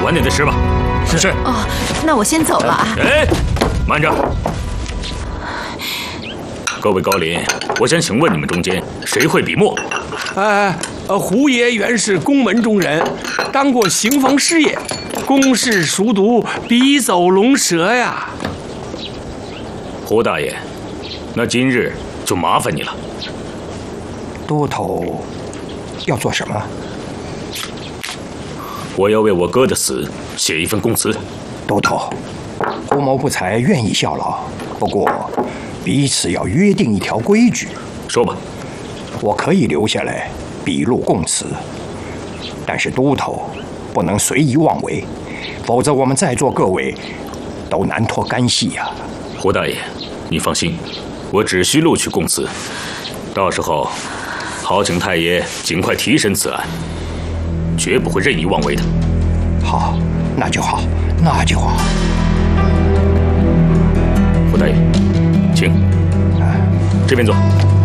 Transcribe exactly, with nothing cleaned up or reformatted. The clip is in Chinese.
管你的事吧。是是。 哦，那我先走了啊。 哎，慢着！各位高邻，我想请问你们中间谁会笔墨？ 呃，呃，胡爷原是宫门中人，当过行房师爷，公事熟读，笔走龙蛇呀。 胡大爷，那今日就麻烦你了。 都头要做什么？ 我要为我哥的死写一份供词。 都头，郭某不才愿意效劳，不过彼此要约定一条规矩。 说吧。 我可以留下来笔录供词，但是都头不能随意妄为，否则我们在座各位都难脱干系呀、啊。 胡大爷，你放心，我只需录取供词，到时候好请太爷尽快提审此案，绝不会任意妄为的。 好，那就好，那就好。 胡大爷，请这边坐。